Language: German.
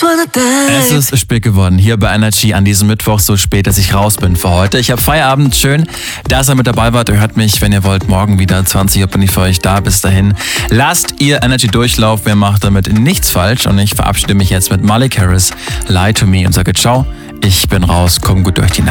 Es ist spät geworden, hier bei Energy an diesem Mittwoch, so spät, dass ich raus bin für heute. Ich habe Feierabend, schön, dass ihr mit dabei wart. Ihr hört mich, wenn ihr wollt, morgen wieder 20 Uhr bin ich für euch da. Bis dahin, lasst ihr Energy durchlaufen, ihr macht damit nichts falsch. Und ich verabschiede mich jetzt mit Malik Harris, Lie to Me und sage ciao, ich bin raus, komm gut durch die Nacht.